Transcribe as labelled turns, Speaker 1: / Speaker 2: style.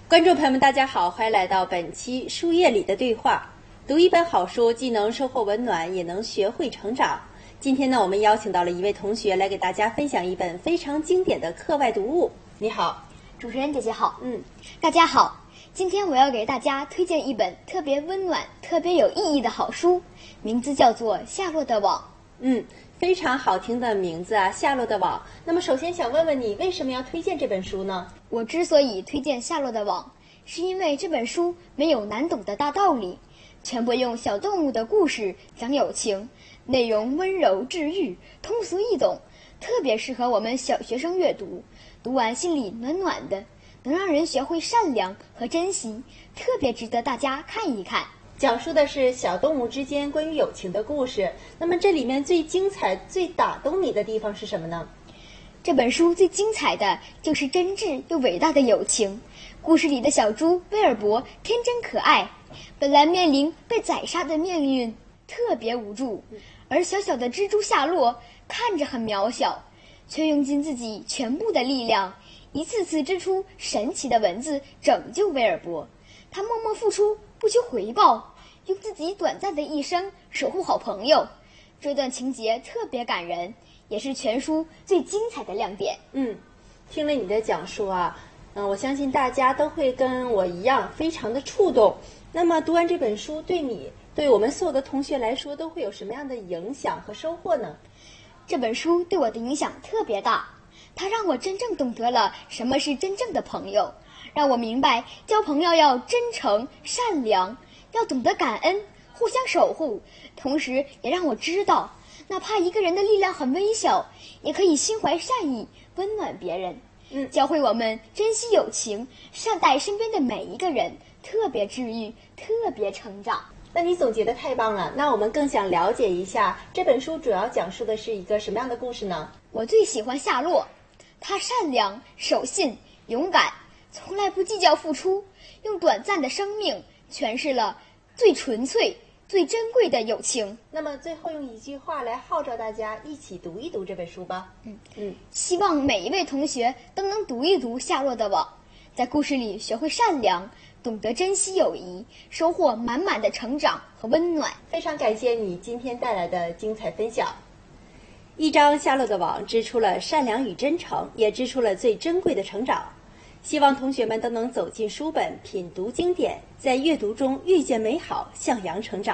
Speaker 1: 观众朋友们，大家好，欢迎来到本期书页里的对话。读一本好书，既能收获温暖，也能学会成长。今天呢，我们邀请到了一位同学来给大家分享一本非常经典的课外读物。你好，
Speaker 2: 主持人姐姐好。大家好。今天我要给大家推荐一本特别温暖、特别有意义的好书，名字叫做《夏洛的网》。
Speaker 1: 非常好听的名字啊，《夏洛的网》。那么首先想问问你，为什么要推荐这本书呢？
Speaker 2: 我之所以推荐《夏洛的网》，是因为这本书没有难懂的大道理，全部用小动物的故事讲友情，内容温柔治愈，通俗易懂，特别适合我们小学生阅读，读完心里暖暖的，能让人学会善良和珍惜，特别值得大家看一看。
Speaker 1: 讲述的是小动物之间关于友情的故事。那么这里面最精彩、最打动你的地方是什么呢？
Speaker 2: 这本书最精彩的就是真挚又伟大的友情。故事里的小猪威尔伯天真可爱，本来面临被宰杀的命运，特别无助，而小小的蜘蛛夏洛看着很渺小，却用尽自己全部的力量，一次次织出神奇的文字拯救威尔伯。他默默付出，不求回报，用自己短暂的一生守护好朋友。这段情节特别感人，也是全书最精彩的亮点。
Speaker 1: 听了你的讲述啊，我相信大家都会跟我一样非常的触动。那么读完这本书，对我们所有的同学来说，都会有什么样的影响和收获呢？
Speaker 2: 这本书对我的影响特别大，它让我真正懂得了什么是真正的朋友，让我明白交朋友要真诚善良，要懂得感恩，互相守护。同时也让我知道，哪怕一个人的力量很微小，也可以心怀善意，温暖别人。教会我们珍惜友情，善待身边的每一个人，特别治愈，特别成长。
Speaker 1: 那你总结得太棒了。那我们更想了解一下，这本书主要讲述的是一个什么样的故事呢？
Speaker 2: 我最喜欢夏洛，他善良、守信、勇敢，从来不计较付出，用短暂的生命诠释了最纯粹、最珍贵的友情。
Speaker 1: 那么最后用一句话来号召大家一起读一读这本书吧。
Speaker 2: 希望每一位同学都能读一读《夏洛的网》，在故事里学会善良，懂得珍惜友谊，收获满满的成长和温暖。
Speaker 1: 非常感谢你今天带来的精彩分享。一张夏洛的网织出了善良与真诚，也织出了最珍贵的成长。希望同学们都能走进书本，品读经典，在阅读中遇见美好，向阳成长。